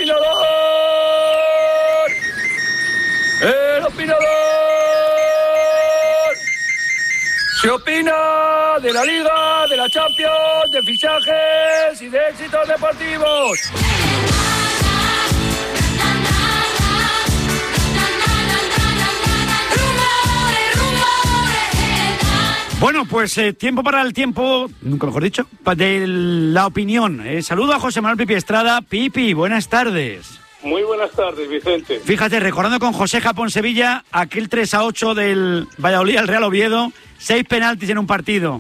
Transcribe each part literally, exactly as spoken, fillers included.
opinador. El opinador. Se opina de la Liga, de la Champions, de fichajes y de éxitos deportivos. Bueno, pues eh, tiempo para el tiempo, nunca mejor dicho, de la opinión. Eh, saludo a José Manuel Pipi Estrada. Pipi, buenas tardes. Muy buenas tardes, Vicente. Fíjate, recordando con José Japón Sevilla, aquel tres a ocho del Valladolid al Real Oviedo, seis penaltis en un partido.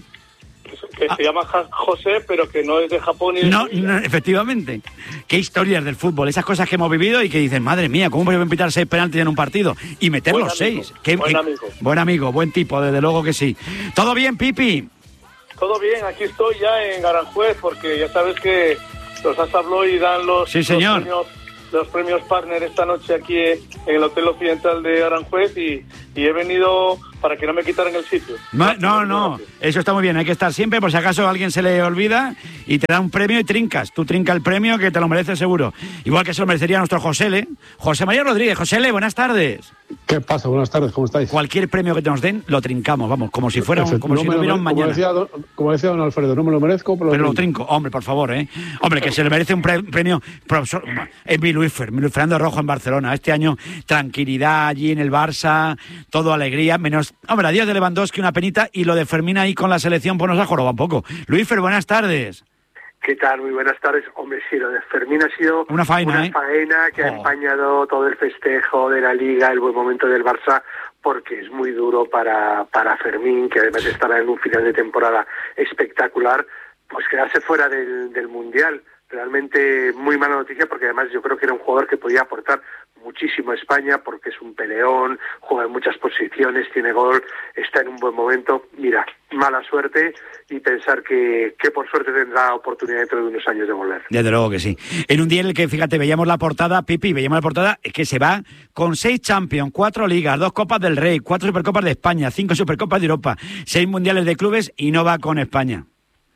Que ah. se llama José, pero que no es de Japón ni de no, no, efectivamente. Qué historias del fútbol, esas cosas que hemos vivido y que dicen, madre mía, ¿cómo pueden pitar seis penaltis en un partido? Y meter buen los amigo, seis. Qué, buen qué, amigo. Buen amigo, buen tipo, desde luego que sí. ¿Todo bien, Pipi? Todo bien, aquí estoy ya en Aranjuez, porque ya sabes que los Asablo y dan los, sí, señor. los premios, los premios partner esta noche aquí en el Hotel Occidental de Aranjuez y, y he venido para que no me quitaran el sitio. No, no, no, eso está muy bien, hay que estar siempre, por si acaso a alguien se le olvida y te da un premio y trincas. Tú trinca el premio que te lo mereces seguro. Igual que se lo merecería nuestro Josele. José María Rodríguez. Josele, buenas tardes. ¿Qué pasa? Buenas tardes, ¿cómo estáis? Cualquier premio que te nos den, lo trincamos, vamos, como si fuera un, como no si no hubiera un mañana. Como decía, don, como decía don Alfredo, no me lo merezco, pero, pero lo trinco. Hombre, por favor, ¿eh? Hombre, que se le merece un pre premio, profesor, es mi Luisfer, mi Luis Fernando Rojo en Barcelona. Este año, tranquilidad allí en el Barça, todo alegría, menos, hombre, adiós de Lewandowski, una penita, y lo de Fermín ahí con la selección, pues nos ha jorobado un poco. Luisfer, buenas tardes. ¿Qué tal? Muy buenas tardes. Hombre, sí, lo de Fermín ha sido una faena, una ¿eh? faena que oh. ha empañado todo el festejo de la Liga, el buen momento del Barça, porque es muy duro para, para Fermín, que además estará en un final de temporada espectacular, pues quedarse fuera del, del Mundial. Realmente muy mala noticia, porque además yo creo que era un jugador que podía aportar muchísimo a España, porque es un peleón, juega en muchas posiciones, tiene gol, está en un buen momento. Mira, mala suerte, y pensar que, que por suerte tendrá oportunidad dentro de unos años de volver. Desde luego que sí. En un día en el que, fíjate, veíamos la portada, Pipi, veíamos la portada, es que se va con seis Champions, cuatro Ligas, dos Copas del Rey, cuatro Supercopas de España, cinco Supercopas de Europa, seis Mundiales de Clubes y no va con España.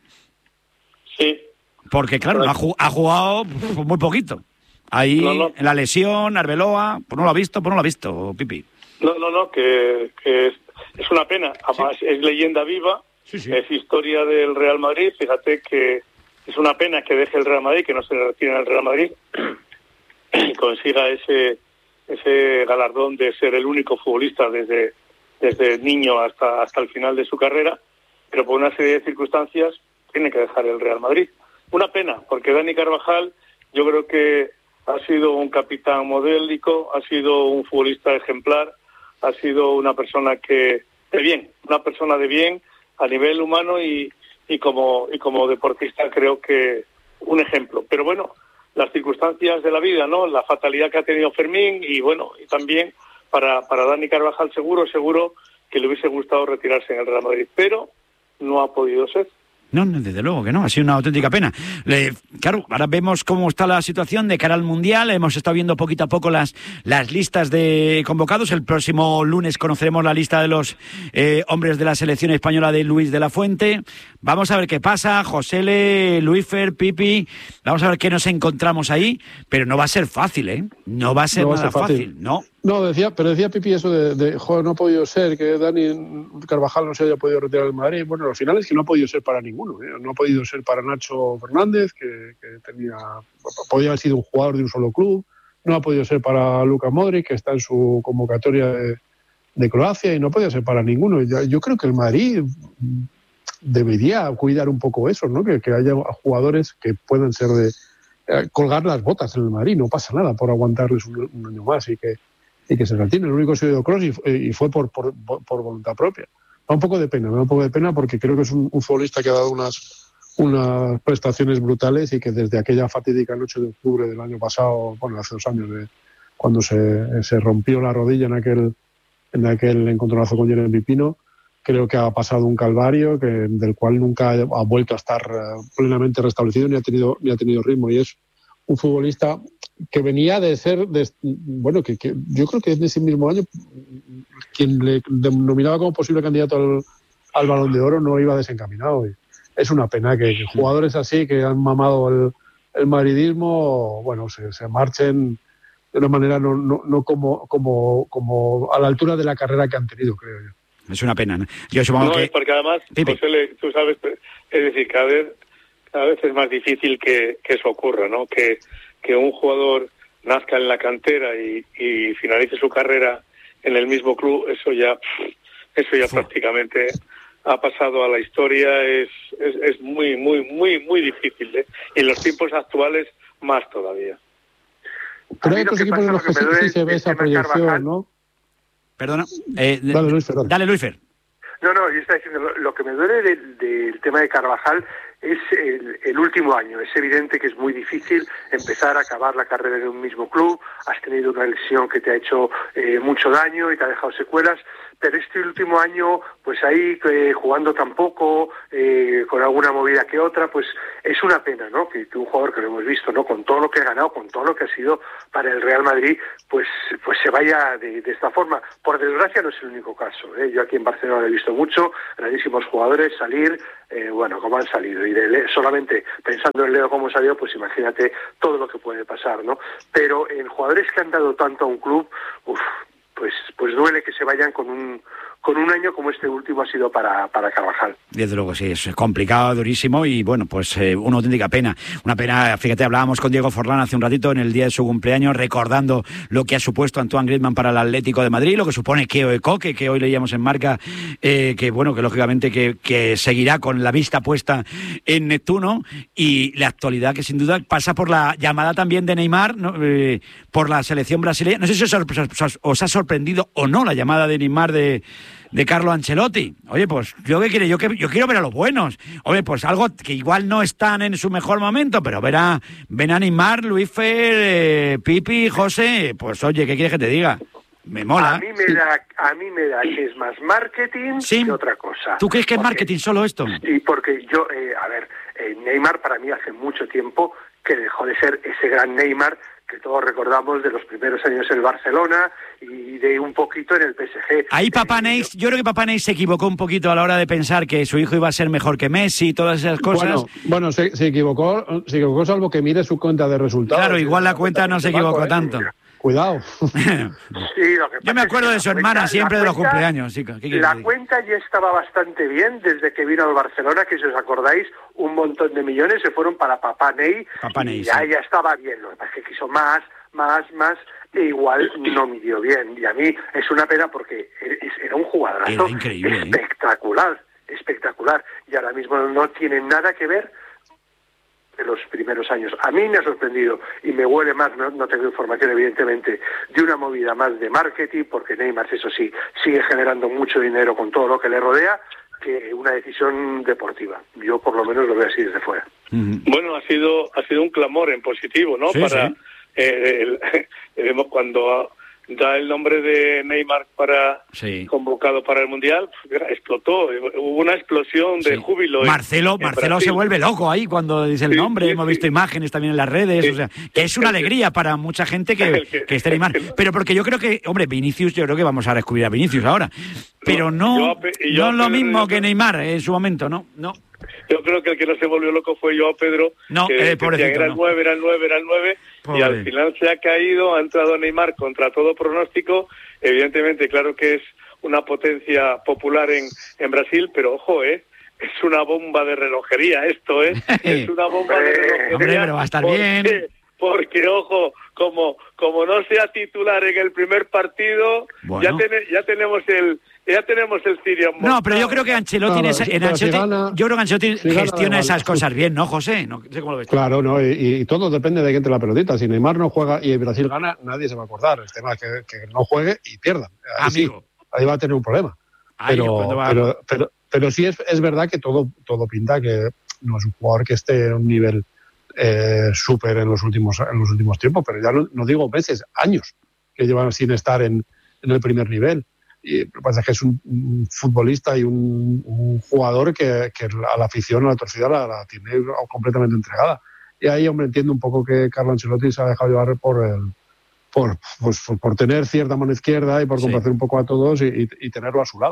Sí. Porque, claro, ha, ha jugado pues, muy poquito. Ahí, no, no. en la lesión, Arbeloa, pues no lo ha visto, pues no lo ha visto, Pipi. No, no, no, que, que es, es una pena. Además, sí. es leyenda viva, sí, sí. es historia del Real Madrid. Fíjate que es una pena que deje el Real Madrid, que no se retire en el Real Madrid, y consiga ese ese galardón de ser el único futbolista desde, desde niño hasta, hasta el final de su carrera, pero por una serie de circunstancias tiene que dejar el Real Madrid. Una pena, porque Dani Carvajal yo creo que ha sido un capitán modélico, ha sido un futbolista ejemplar, ha sido una persona que de bien, una persona de bien a nivel humano y, y como y como deportista creo que un ejemplo. Pero bueno, las circunstancias de la vida, ¿no? La fatalidad que ha tenido Fermín y bueno, y también para, para Dani Carvajal seguro, seguro que le hubiese gustado retirarse en el Real Madrid, pero no ha podido ser. No, desde luego que no, ha sido una auténtica pena. Le, claro, ahora vemos cómo está la situación de cara al Mundial, hemos estado viendo poquito a poco las, las listas de convocados. El próximo lunes conoceremos la lista de los eh, hombres de la selección española de Luis de la Fuente. Vamos a ver qué pasa, Josele, Luisfer, Pipi, vamos a ver qué nos encontramos ahí, pero no va a ser fácil, ¿eh? No va a ser no nada a ser fácil. fácil, ¿no? No, decía, pero decía Pipi eso de, de joder, no ha podido ser que Dani Carvajal no se haya podido retirar del Madrid. Bueno, al final es que no ha podido ser para ninguno, ¿eh? No ha podido ser para Nacho Fernández, que, que tenía, podía haber sido un jugador de un solo club. No ha podido ser para Luka Modric, que está en su convocatoria de, de Croacia, y no podía ser para ninguno. Yo, yo creo que el Madrid debería cuidar un poco eso, ¿no? Que, que haya jugadores que puedan ser de eh, colgar las botas en el Madrid. No pasa nada por aguantarles un, un año más y que y que se retiene. El único que ha sido Kroos y, y fue por, por, por voluntad propia. Da un poco de pena, me da un poco de pena porque creo que es un, un futbolista que ha dado unas, unas prestaciones brutales y que desde aquella fatídica noche de octubre del año pasado, bueno, hace dos años, de, cuando se, se rompió la rodilla en aquel, en aquel encontronazo con Jeremy Pino, creo que ha pasado un calvario que, del cual nunca ha, ha vuelto a estar plenamente restablecido ni ha tenido, ni ha tenido ritmo, y es un futbolista que venía de ser, de, bueno, que, que yo creo que en ese mismo año quien le denominaba como posible candidato al, al Balón de Oro no iba desencaminado. Y es una pena que, que jugadores así, que han mamado el, el madridismo, bueno, se, se marchen de una manera no, no, no como, como, como a la altura de la carrera que han tenido, creo yo. Es una pena, ¿no? Yo supongo no, que... es porque además, José, le, tú sabes, es decir, cada vez, cada vez es más difícil que, que eso ocurra, ¿no? Que, que un jugador nazca en la cantera y, y finalice su carrera en el mismo club, eso ya, eso ya Fue. prácticamente ha pasado a la historia, es, es, es muy, muy, muy, muy difícil, ¿eh? Y en los tiempos actuales, más todavía. Pero hay otros equipos en los que sí, sí se ve esa proyección, Carvajal, ¿no? Perdona. Eh, dale, Luis, perdón. Dale, Luis Fer. No, no, yo estaba diciendo, lo, lo que me duele del, del tema de Carvajal es el, el último año. Es evidente que es muy difícil empezar a acabar la carrera en un mismo club. Has tenido una lesión que te ha hecho eh, mucho daño y te ha dejado secuelas, pero este último año, pues ahí eh, jugando tan poco, eh, con alguna movida que otra, pues es una pena, ¿no? Que, que un jugador que lo hemos visto, ¿no? Con todo lo que ha ganado, con todo lo que ha sido para el Real Madrid, pues pues se vaya de, de esta forma. Por desgracia no es el único caso, ¿eh? Yo aquí en Barcelona lo he visto mucho, grandísimos jugadores salir, eh, bueno, como han salido, y de Le- solamente pensando en Leo cómo salió, pues imagínate todo lo que puede pasar, ¿no? Pero en jugadores que han dado tanto a un club, uff, pues pues duele que se vayan con un con un año como este último ha sido para, para Carvajal. Desde luego, sí, es complicado, durísimo y bueno, pues eh, una auténtica pena. Una pena, fíjate, hablábamos con Diego Forlán hace un ratito en el día de su cumpleaños, recordando lo que ha supuesto Antoine Griezmann para el Atlético de Madrid, lo que supone Keo Ekoke, que hoy leíamos en Marca, eh, que bueno, que lógicamente que, que seguirá con la vista puesta en Neptuno, y la actualidad que sin duda pasa por la llamada también de Neymar, ¿no? eh, por la selección brasileña. No sé si os, os, os ha sorprendido o no la llamada de Neymar de de Carlo Ancelotti. Oye, pues yo qué quiere, yo que yo quiero ver a los buenos. Oye, pues algo que igual no están en su mejor momento, pero ver a, ven a Neymar, Luis Fer, eh, Pipi, José, pues oye, ¿qué quieres que te diga? Me mola. A mí me da, a mí me da que es más marketing ¿Sí? que otra cosa. ¿Tú crees que porque, es marketing solo esto? Sí, porque yo, eh, a ver, eh, Neymar para mí hace mucho tiempo que dejó de ser ese gran Neymar que todos recordamos de los primeros años en el Barcelona y de un poquito en el P S G. Ahí Papá Neis, yo creo que Papá Neis se equivocó un poquito a la hora de pensar que su hijo iba a ser mejor que Messi y todas esas cosas. Bueno, bueno se, se equivocó, se equivocó salvo que mire su cuenta de resultados. Claro, igual la cuenta no se equivocó ¿eh? tanto. Cuidado. Sí, lo que yo me acuerdo de su hermana cuenta, siempre de los cuenta, cumpleaños. Sí, la cuenta ya estaba bastante bien desde que vino al Barcelona, que si os acordáis, un montón de millones se fueron para Papá Ney. Papá Ney, y ya, sí. ya estaba bien, lo que pasa es que quiso más, más, más, e igual no midió bien. Y a mí es una pena porque era un jugadorazo era increíble, espectacular, ¿eh? espectacular. Y ahora mismo no tiene nada que ver de los primeros años. A mí me ha sorprendido y me huele más, no, no tengo información evidentemente, de una movida más de marketing, porque Neymar, eso sí, sigue generando mucho dinero con todo lo que le rodea, que una decisión deportiva. Yo por lo menos lo veo así desde fuera. Uh-huh. Bueno, ha sido ha sido un clamor en positivo, ¿no? Sí, para sí. Eh, el, vemos cuando da el nombre de Neymar para sí. convocado para el Mundial, explotó, hubo una explosión de sí. júbilo. Marcelo, en, en Marcelo Brasil. se vuelve loco ahí cuando dice el sí, nombre, sí, hemos sí. visto imágenes también en las redes, sí. o sea, que es una alegría para mucha gente que, que, que esté Neymar. Pero porque yo creo que, hombre, Vinicius, yo creo que vamos a descubrir a Vinicius ahora, pero no, yo, yo, no es lo Pedro, mismo yo, que Neymar en su momento, no, no. Yo creo que el que no se volvió loco fue yo, Pedro, no, que eh, pobrecito, era el no. nueve, era el nueve, era el nueve, Pobre. Y al final se ha caído, ha entrado Neymar contra todo pronóstico. Evidentemente, claro que es una potencia popular en, en Brasil, pero ojo, ¿eh? Es una bomba de relojería esto, ¿eh? Es una bomba de relojería. Hombre, pero va a estar porque, bien. Porque, ojo, como como no sea titular en el primer partido, bueno. ya, ten, ya tenemos el... Ya tenemos el Sirio. No, pero yo creo que Ancelotti, claro, en Ancelotti si gana, yo creo que Ancelotti si gestiona esas cosas bien, ¿no, José? No sé cómo lo ves. Claro, no, y, y todo depende de quién te la pelotita. Si Neymar no juega y Brasil gana, nadie se va a acordar. El tema es que, que no juegue y pierda. Ahí Amigo. Sí, ahí va a tener un problema. Ay, pero, va... pero, pero, pero sí es, es verdad que todo, todo pinta que no es un jugador que esté en un nivel eh, súper en los últimos en los últimos tiempos, pero ya no, no digo meses, años que llevan sin estar en, en el primer nivel. Y lo que pasa es que es un, un futbolista y un, un jugador que, que a la afición, a la torcida, la, la tiene completamente entregada. Y ahí, hombre, entiendo un poco que Carlo Ancelotti se ha dejado llevar por el, por, pues, por, por tener cierta mano izquierda y por complacer sí. un poco a todos y, y, y tenerlo a su lado.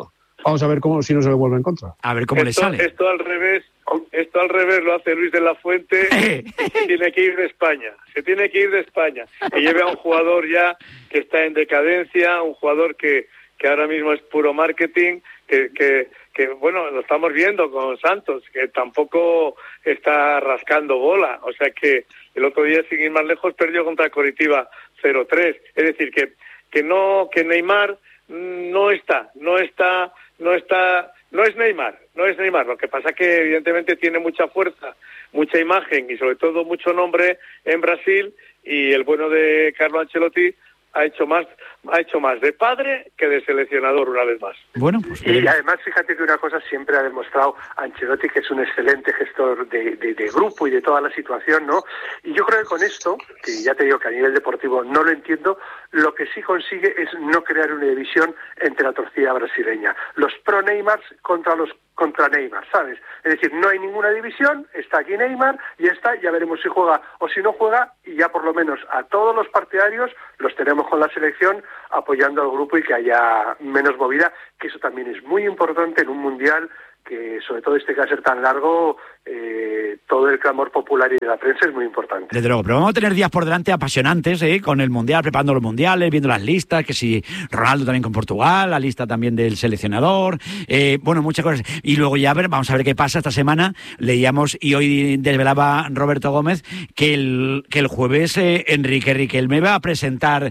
Vamos a ver cómo si no se le vuelve en contra. A ver cómo esto, le sale. Esto al revés, esto al revés lo hace Luis de la Fuente y se tiene que ir de España. Se tiene que ir de España. Que lleve a un jugador ya que está en decadencia, un jugador que, que ahora mismo es puro marketing, que, que, que bueno, lo estamos viendo con Santos, que tampoco está rascando bola. O sea que el otro día, sin ir más lejos, perdió contra Coritiba cero tres. Es decir, que, que no, que Neymar no está, no está, no está, no es Neymar, no es Neymar. Lo que pasa es que evidentemente tiene mucha fuerza, mucha imagen y sobre todo mucho nombre en Brasil, y el bueno de Carlo Ancelotti ha hecho más, ha hecho más de padre que de seleccionador una vez más. Bueno, pues y además fíjate que una cosa siempre ha demostrado Ancelotti, que es un excelente gestor de, de, de grupo y de toda la situación, ¿no? Y yo creo que con esto, que ya te digo que a nivel deportivo no lo entiendo, lo que sí consigue es no crear una división entre la torcida brasileña. Los pro Neymar contra los contra Neymar, ¿sabes? Es decir, no hay ninguna división, está aquí Neymar y está, ya veremos si juega o si no juega, y ya por lo menos a todos los partidarios los tenemos con la selección apoyando al grupo y que haya menos movida, que eso también es muy importante en un mundial que, sobre todo este que va a ser tan largo, eh, todo el clamor popular y de la prensa es muy importante. Desde luego, pero vamos a tener días por delante apasionantes, ¿eh? Con el Mundial, preparando los Mundiales, viendo las listas, que si Ronaldo también con Portugal, la lista también del seleccionador, eh, bueno, muchas cosas. Y luego ya ver, vamos a ver qué pasa esta semana. Leíamos, y hoy desvelaba Roberto Gómez, que el, que el jueves eh, Enrique Riquelme va a presentar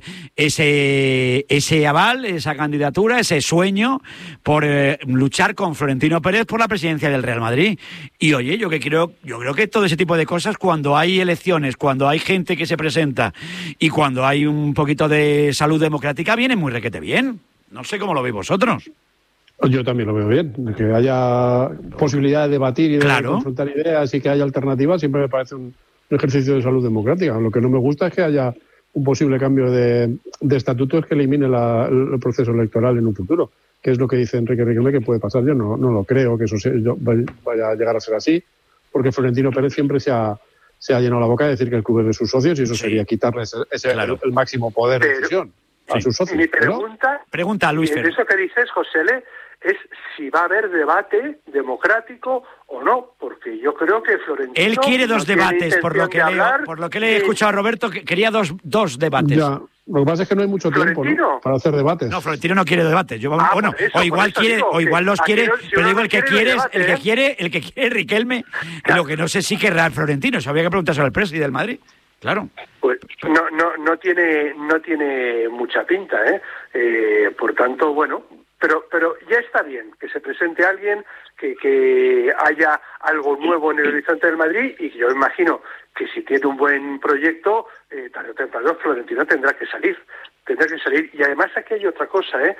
ese, ese aval, esa candidatura, ese sueño por eh, luchar con Florentino Pérez por la presidencia del Real Madrid. Y oye, yo que creo, yo creo que todo ese tipo de cosas, cuando hay elecciones, cuando hay gente que se presenta y cuando hay un poquito de salud democrática, viene muy requete bien. No sé cómo lo veis vosotros. Yo también lo veo bien, que haya posibilidad de debatir y de claro. confrontar ideas y que haya alternativas, siempre me parece un, un ejercicio de salud democrática. Lo que no me gusta es que haya un posible cambio de, de estatutos que elimine la, el proceso electoral en un futuro, que es lo que dice Enrique Riquelme que puede pasar. Yo no, no lo creo que eso se, yo, vaya a llegar a ser así, porque Florentino Pérez siempre se ha, se ha llenado la boca de decir que el club es de sus socios, y eso sí. sería quitarles ese, ese claro. el, el máximo poder de decisión a sí. sus socios. Mi pregunta, ¿no? pregunta a Luis y de eso que dices, José, es si va a haber debate democrático o no, porque yo creo que Florentino... Él quiere dos no debates, por lo que de leo, por lo que le he escuchado a Roberto, que quería dos, dos debates. Ya. Lo que pasa es que no hay mucho tiempo, ¿no?, para hacer debates. No, Florentino no quiere debates. Yo, ah, bueno, eso, o igual quiere, digo, o igual los quiere, si pero digo el que quiere, debate, el que ¿eh? quiere, el que quiere Riquelme, claro. Lo que no sé si querrá Florentino. Eso había que preguntárselo al presidente del Madrid. Claro. Pues no, no, no tiene, no tiene mucha pinta, ¿eh? eh por tanto, bueno, pero, pero ya está bien que se presente alguien, que, que haya algo nuevo en el horizonte del Madrid, y yo imagino que si tiene un buen proyecto, eh, tarde o temprano Florentino tendrá que salir, tendrá que salir. Y además aquí hay otra cosa, ¿eh?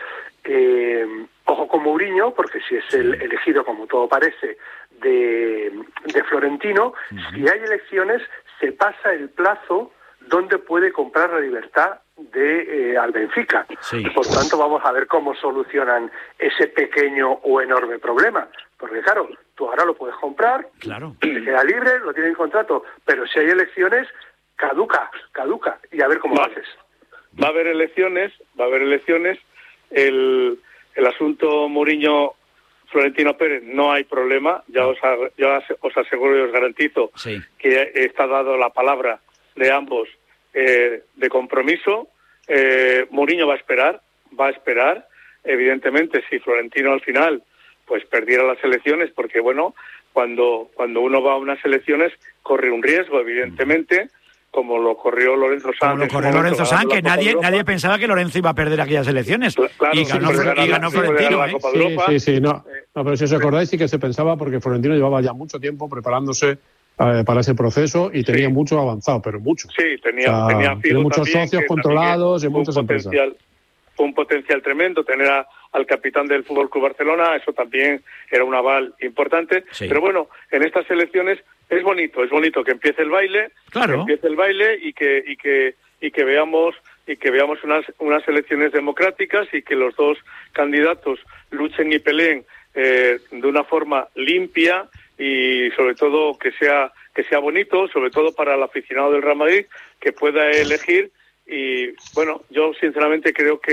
eh ojo con Mourinho, porque si es el elegido, como todo parece, de, de Florentino, uh-huh. si hay elecciones, se pasa el plazo donde puede comprar la libertad de eh, al Benfica. Sí. Por tanto, vamos a ver cómo solucionan ese pequeño o enorme problema. Porque claro, tú ahora lo puedes comprar, claro. te queda libre, lo tiene en contrato, pero si hay elecciones, caduca, caduca, y a ver cómo va, lo haces. Va a haber elecciones, va a haber elecciones. El, el asunto Mourinho Florentino Pérez no hay problema, ya os, ya os aseguro y os garantizo sí. que está dado la palabra de ambos eh, de compromiso. eh, Mourinho va a esperar, va a esperar, evidentemente si Florentino al final pues perdiera las elecciones, porque bueno, cuando, cuando uno va a unas elecciones corre un riesgo, evidentemente, como lo corrió Lorenzo Sanz. Como lo corrió Lorenzo Sanz, que nadie, nadie pensaba que Lorenzo iba a perder aquellas elecciones. Claro, y ganó, sí, y ganó Florentino. ¿eh? Sí, sí, sí, no. no, pero si os acordáis sí que se pensaba, porque Florentino llevaba ya mucho tiempo preparándose eh, para ese proceso y tenía sí. mucho avanzado, pero mucho. Sí, tenía, o sea, tenía, tenía muchos socios controlados en muchas empresas. Fue un potencial tremendo tener a, al capitán del Fútbol Club Barcelona, eso también era un aval importante. Sí. Pero bueno, en estas elecciones es bonito, es bonito que empiece el baile, claro. que empiece el baile y que y que y que veamos y que veamos unas unas elecciones democráticas y que los dos candidatos luchen y peleen eh, de una forma limpia y sobre todo que sea que sea bonito, sobre todo para el aficionado del Real Madrid, que pueda elegir. Y bueno, yo sinceramente creo que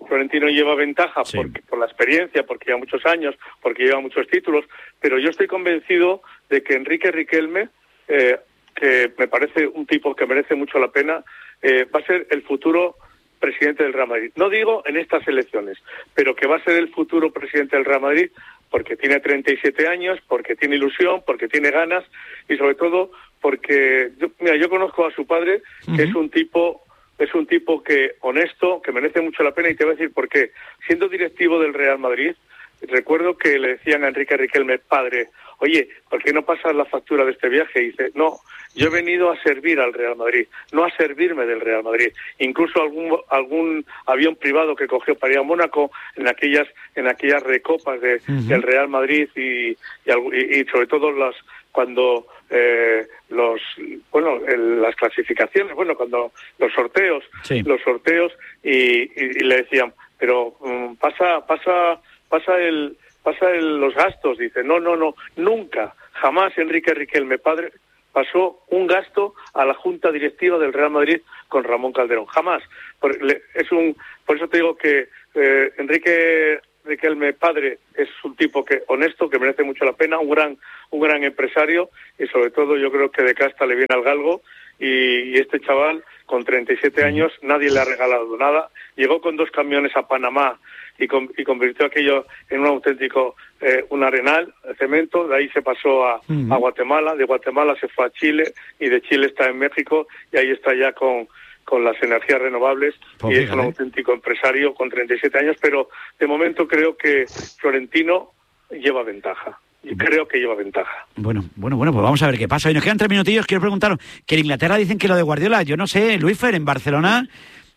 Florentino lleva ventaja sí. porque, por la experiencia, porque lleva muchos años, porque lleva muchos títulos, pero yo estoy convencido de que Enrique Riquelme, eh, que me parece un tipo que merece mucho la pena, eh, va a ser el futuro presidente del Real Madrid. No digo en estas elecciones, pero que va a ser el futuro presidente del Real Madrid porque tiene treinta y siete años, porque tiene ilusión, porque tiene ganas y sobre todo porque, yo, mira, yo conozco a su padre, que uh-huh. es un tipo... Es un tipo que honesto, que merece mucho la pena y te voy a decir por qué. Siendo directivo del Real Madrid, recuerdo que le decían a Enrique Riquelme, padre, oye, ¿por qué no pasas la factura de este viaje? Y dice, no, yo he venido a servir al Real Madrid, no a servirme del Real Madrid. Incluso algún algún avión privado que cogió para ir a Mónaco en aquellas en aquellas recopas de, uh-huh. del Real Madrid y, y, y sobre todo las cuando eh, los bueno el, las clasificaciones, bueno cuando los sorteos, sí. los sorteos y, y, y le decían, pero um, pasa pasa pasa el pasa el, los gastos, dice, no no no nunca jamás Enrique Riquelme padre pasó un gasto a la junta directiva del Real Madrid con Ramón Calderón, jamás. Por, le, es un por eso te digo que eh, Enrique Riquelme padre es un tipo que honesto, que merece mucho la pena, un gran un gran empresario y sobre todo yo creo que de casta le viene al galgo y, y este chaval con treinta y siete años nadie le ha regalado nada, llegó con dos camiones a Panamá y, con, y convirtió aquello en un auténtico eh, un arenal, cemento, de ahí se pasó a, uh-huh. a Guatemala, de Guatemala se fue a Chile y de Chile está en México y ahí está ya con con las energías renovables pues y es un auténtico empresario con treinta y siete años, pero de momento creo que Florentino lleva ventaja. Y creo que lleva ventaja. Bueno, bueno, bueno, pues vamos a ver qué pasa. Y nos quedan tres minutillos. Quiero preguntaros, que en Inglaterra dicen que lo de Guardiola, yo no sé, Luisfer, en Barcelona,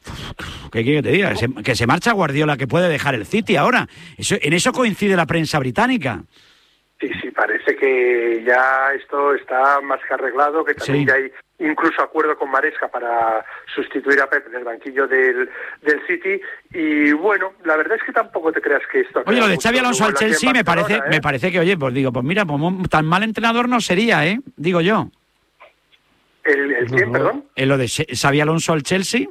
¿qué quiere que te diga? Que se, que se marcha Guardiola, que puede dejar el City ahora. Eso, en eso coincide la prensa británica. Sí, sí, parece que ya esto está más que arreglado, que también sí. ya hay incluso acuerdo con Maresca para sustituir a Pep en el banquillo del, del City. Y bueno, la verdad es que tampoco te creas que esto... Oye, lo de Xabi Alonso al Chelsea me parece, ¿eh? me parece que, oye, pues digo, pues mira, pues tan mal entrenador no sería, ¿eh? Digo yo. ¿El, el quién, perdón? ¿El lo de Xabi Alonso al Chelsea?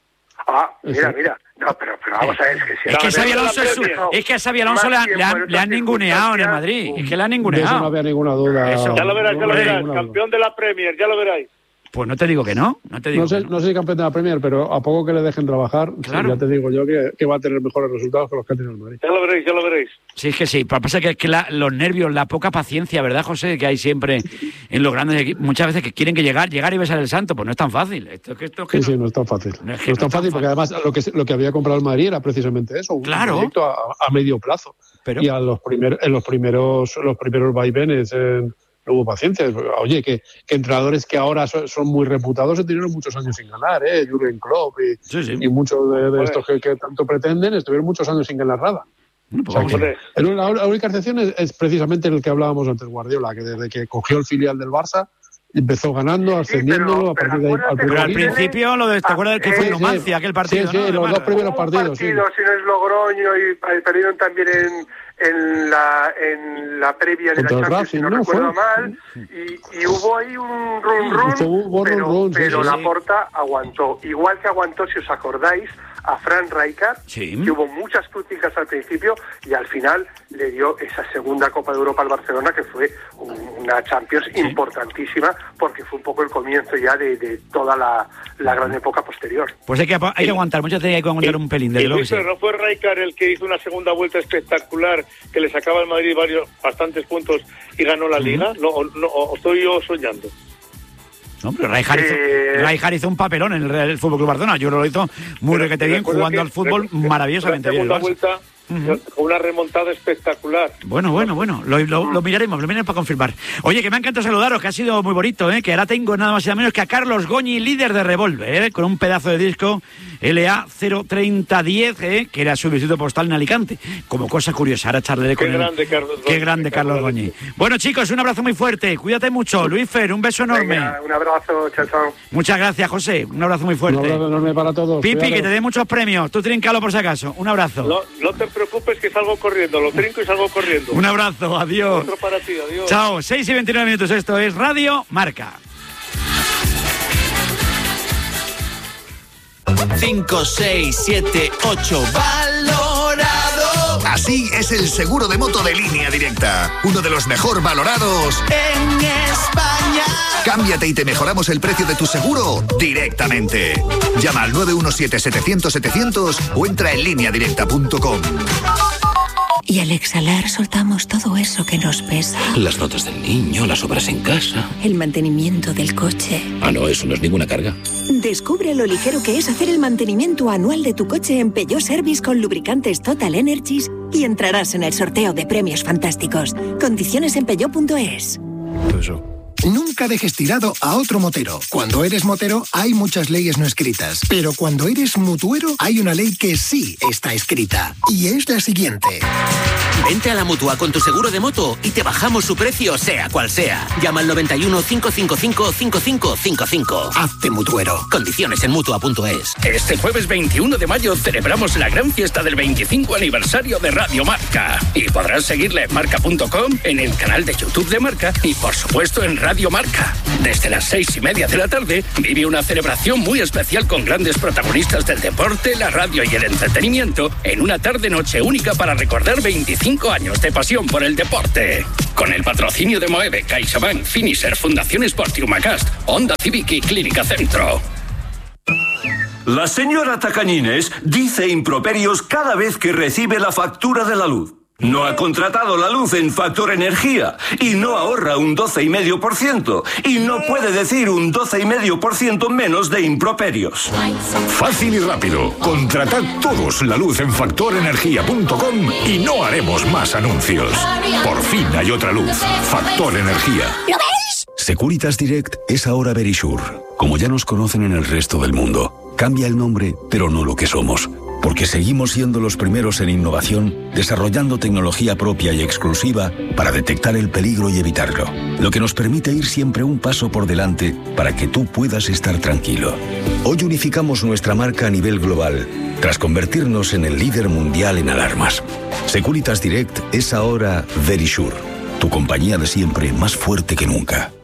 Ah, mira, mira. No, pero, pero vamos a ver, es que si... Es que Xabi Alonso, es, es que a Xabi Alonso le, le, han, le han ninguneado en el Madrid. Es que le han ninguneado. De eso no había ninguna duda. Eso. Ya lo verás, ya lo verás. Campeón de la Premier, ya lo veráis. Pues no te digo que no, no te digo no sé, que no. no sé si campeón de la Premier, pero a poco que le dejen trabajar, claro. ya te digo yo que, que va a tener mejores resultados que los que ha tenido el Madrid. Ya lo veréis, ya lo veréis. Sí, es que sí, pero pasa que es que la, los nervios, la poca paciencia, ¿verdad, José? Que hay siempre en los grandes equipos, muchas veces que quieren que llegar, llegar y besar el santo, pues no es tan fácil. Esto, que esto, que sí, no, sí, no es tan fácil. No es, no es tan fácil porque además lo que, lo que había comprado el Madrid era precisamente eso, un claro. proyecto a, a medio plazo. Pero... Y a los primer, en los primeros, los primeros vaivenes en... no hubo paciencia. Oye, que, que entrenadores que ahora son, son muy reputados se tuvieron muchos años sin ganar, ¿eh? Jürgen Klopp y, sí, sí. y muchos de, de estos que, que tanto pretenden estuvieron muchos años sin ganar nada. Bueno, pues o sea, que, el, la, la única excepción es, es precisamente el que hablábamos antes, Guardiola, que desde que cogió el filial del Barça empezó ganando, ascendiéndolo, sí, pero, a partir de ahí. Al pero al principio, lo de, ¿te acuerdas que fue en Numancia, aquel partido? Sí, sí, ¿no? los dos primeros partidos. Partido, sí. Si no es Logroño y perdieron también en, en, la, en la previa de la Champions, Racing, si no, no recuerdo fue. mal, y, y hubo ahí un run run, hubo pero, run, run, pero sí, Laporta sí. aguantó. Igual que aguantó, si os acordáis, a Fran Rijkaard, sí. que hubo muchas críticas al principio y al final le dio esa segunda Copa de Europa al Barcelona, que fue una Champions sí. importantísima, porque fue un poco el comienzo ya de, de toda la, la gran época posterior. Pues hay que, hay que aguantar, muchas veces hay que aguantar un pelín. De y Luis, ¿no fue Rijkaard el que hizo una segunda vuelta espectacular, que le sacaba al Madrid varios bastantes puntos y ganó la Liga? ¿No, no o estoy yo soñando? No, pero Rijkaard hizo, eh, hizo un papelón en el Real Fútbol Club Barcelona. Yo lo hizo muy requete bien, jugando que, al fútbol que, maravillosamente bien. La segunda vuelta, uh-huh. una remontada espectacular. Bueno, bueno, bueno, lo, lo, lo miraremos, lo miraremos para confirmar. Oye, que me ha encantado saludaros, que ha sido muy bonito, ¿eh? Que ahora tengo nada más y nada menos que a Carlos Goñi, líder de Revolver, ¿eh? Con un pedazo de disco L A cero treinta diez, ¿eh? Que era su visito postal en Alicante. Como cosa curiosa, ahora charlaré con él. Qué grande, Carlos Goñi. Qué grande, Carlos Goñi. Bueno, chicos, un abrazo muy fuerte, cuídate mucho. Luisfer, un beso enorme. Venga, un abrazo, chao, chao. Muchas gracias, José, un abrazo muy fuerte. Un abrazo enorme para todos. Pipi, Cuidado. Que te dé muchos premios, tú tríncalo por si acaso. Un abrazo. No, no te preocupes que salgo corriendo, lo trinco y salgo corriendo. Un abrazo, adiós. Otro para ti, adiós. Chao, seis y veintinueve minutos, esto es Radio Marca. cinco, seis, siete, ocho. ¡Valorado! Así es el seguro de moto de Línea Directa. Uno de los mejor valorados en España. Cámbiate y te mejoramos el precio de tu seguro directamente. Llama al nueve uno siete, setecientos, setecientos o entra en línea directa punto com. Y al exhalar soltamos todo eso que nos pesa. Las notas del niño, las obras en casa. El mantenimiento del coche. Ah, no, eso no es ninguna carga. Descubre lo ligero que es hacer el mantenimiento anual de tu coche en Peugeot Service con lubricantes Total Energies y entrarás en el sorteo de premios fantásticos. Condiciones en peugeot punto es. Eso. Nunca dejes tirado a otro motero. Cuando eres motero hay muchas leyes no escritas, pero cuando eres mutuero hay una ley que sí está escrita y es la siguiente. Vente a la Mutua con tu seguro de moto y te bajamos su precio sea cual sea. Llama al noventa y uno, cinco cinco cinco, cinco cinco cinco cinco. Hazte mutuero. Condiciones en mutua punto es. Este jueves veintiuno de mayo celebramos la gran fiesta del veinticinco aniversario de Radio Marca. Y podrás seguirla en marca punto com, en el canal de YouTube de Marca y por supuesto en Radio Marca. Desde las seis y media de la tarde vive una celebración muy especial con grandes protagonistas del deporte, la radio y el entretenimiento en una tarde-noche única para recordar veinticinco años de pasión por el deporte. Con el patrocinio de Moeve, CaixaBank, Finisher, Fundación Sport y Humacast, Honda Civic y Clínica Centro. La señora Tacañines dice improperios cada vez que recibe la factura de la luz. No ha contratado la luz en Factor Energía y no ahorra un doce coma cinco por ciento y no puede decir un doce coma cinco por ciento menos de improperios. Fácil y rápido. Contratad todos la luz en factor energía punto com y no haremos más anuncios. Por fin hay otra luz. Factor Energía. ¿Lo veis? Securitas Direct es ahora Verisure. Como ya nos conocen en el resto del mundo, cambia el nombre, pero no lo que somos. Porque seguimos siendo los primeros en innovación, desarrollando tecnología propia y exclusiva para detectar el peligro y evitarlo. Lo que nos permite ir siempre un paso por delante para que tú puedas estar tranquilo. Hoy unificamos nuestra marca a nivel global, tras convertirnos en el líder mundial en alarmas. Securitas Direct es ahora Verisure, tu compañía de siempre más fuerte que nunca.